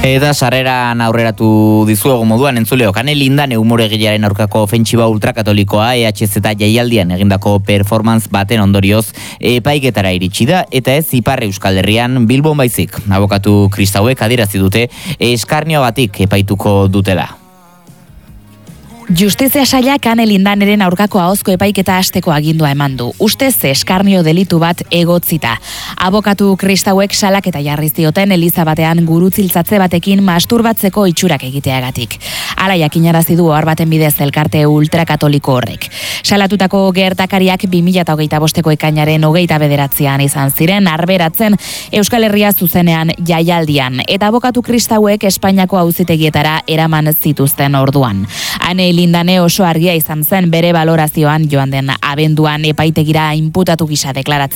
Eta sarreran aurreratu dizuegu moduan entzuleok, Ane Lindan humoregilearen aurkako ofentsiba ultrakatolikoa EHZ jaialdian egindako performance baten ondorioz epaiketara iritsi da, eta ez Ipar Euskal Herrian Bilbon baizik. Abokatu kristauek adierazi dute eskarnioagatik epaituko dutela. Justizia sailak Ane Lindaneren aurkako ahozko epaiketa hasteko agindua eman du. Ustez eskarnio delitu bat egotzita. Abokatu kristauek salaketa jarri zioten eliza batean gurutziltzatze batekin masturbatzeko itxurak egiteagatik. Hala jakinarazi du ohar baten bidez elkarte ultrakatoliko horrek. Salatutako gertakariak 2025ko ekainaren 29an izan ziren arberatzen Euskal Herria zuzenean jaialdian, eta abokatu kristauek Espainiako auzitegietara eraman zituzten orduan. Ane Lindane oso argia izan zen bere balorazioan joan den abenduan epaitegira inputatu gisa deklaratzen